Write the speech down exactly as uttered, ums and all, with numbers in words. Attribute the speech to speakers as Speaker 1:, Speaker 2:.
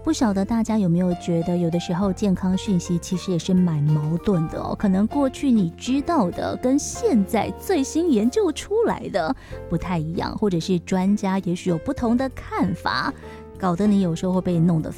Speaker 1: 不晓得大家有没有觉得，有的时候健康讯息其实也是蛮矛盾的哦。可能过去你知道的，跟现在最新研究出来的不太一样，或者是专家也许有不同的看法，搞得你有时候会被弄得